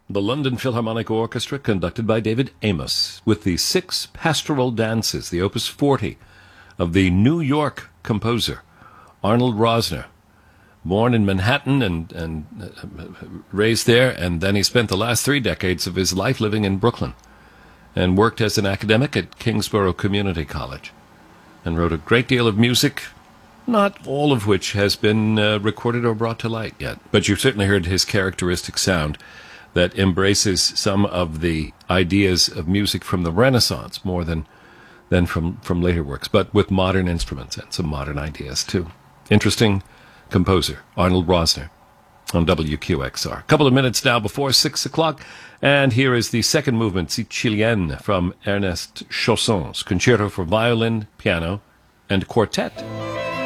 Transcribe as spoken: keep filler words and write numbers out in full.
the London Philharmonic Orchestra, conducted by David Amos, with the Six Pastoral Dances, the Opus forty of the New York composer Arnold Rosner, born in Manhattan and, and uh, raised there, and then he spent the last three decades of his life living in Brooklyn and worked as an academic at Kingsborough Community College and wrote a great deal of music, not all of which has been uh, recorded or brought to light yet. But you've certainly heard his characteristic sound that embraces some of the ideas of music from the Renaissance more than than from, from later works, but with modern instruments and some modern ideas too. Interesting composer, Arnold Rosner, on W Q X R. A couple of minutes now before six o'clock, and here is the second movement, Sicilienne, from Ernest Chausson's Concerto for Violin, Piano, and Quartet.